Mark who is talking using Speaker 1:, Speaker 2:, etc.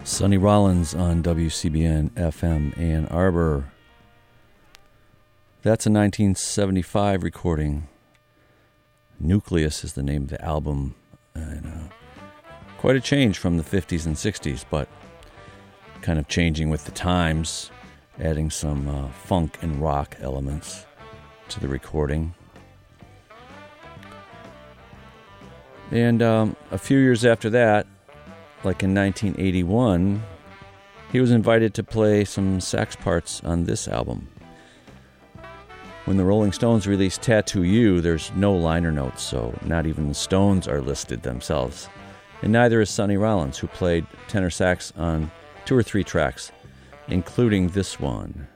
Speaker 1: Sonny Rollins on WCBN FM Ann Arbor. That's a 1975 recording. Nucleus is the name of the album. And, quite a change from the 50s and 60s, but kind of changing with the times, adding some funk and rock elements to the recording. And a few years after that, like in 1981, he was invited to play some sax parts on this album. When the Rolling Stones released Tattoo You, there's no liner notes, so not even the Stones are listed themselves. And neither is Sonny Rollins, who played tenor sax on 2 or 3 tracks, including this one.